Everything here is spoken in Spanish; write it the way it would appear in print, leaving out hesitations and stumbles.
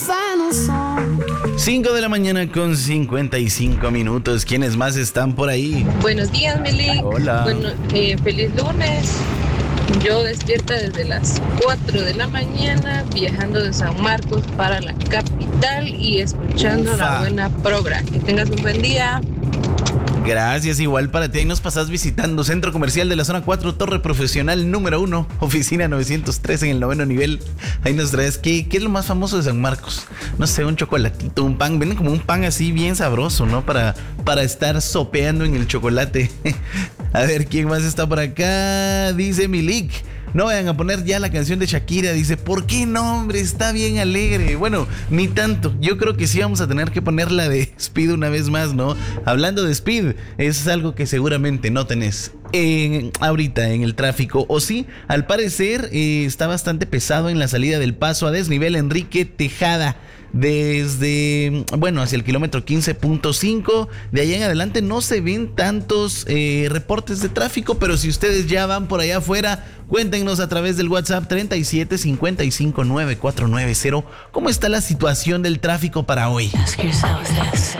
5 de la mañana con 55 minutos. ¿Quiénes más están por ahí? Buenos días, Meli. Hola. Bueno, feliz lunes. Yo despierta desde las 4 de la mañana, viajando de San Marcos para la capital y escuchando la buena progra. Que tengas un buen día. Gracias, igual para ti. Ahí nos pasás visitando Centro Comercial de la Zona 4, Torre Profesional número 1, oficina 903 en el 9º nivel. Ahí nos traes, ¿qué es lo más famoso de San Marcos? No sé, un chocolatito, un pan. Venden como un pan así bien sabroso, ¿no? Para estar sopeando en el chocolate. A ver, ¿quién más está por acá? Dice Milik. No vayan a poner ya la canción de Shakira. Dice, ¿por qué no, hombre? Está bien alegre. Bueno, ni tanto. Yo creo que sí vamos a tener que poner la de Speed una vez más, ¿no? Hablando de Speed, es algo que seguramente no tenés ahorita en el tráfico. O sí, al parecer está bastante pesado en la salida del Paso a Desnivel Enrique Tejada. Desde, hacia el kilómetro 15.5, de allá en adelante no se ven tantos reportes de tráfico, pero si ustedes ya van por allá afuera, cuéntenos a través del WhatsApp 37559490. ¿Cómo está la situación del tráfico para hoy?